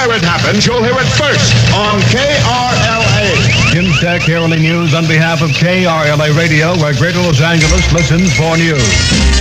where it happens, you'll hear it first on KRLA. Jim Steck, KRLA News on behalf of KRLA Radio, where Greater Los Angeles listens for news.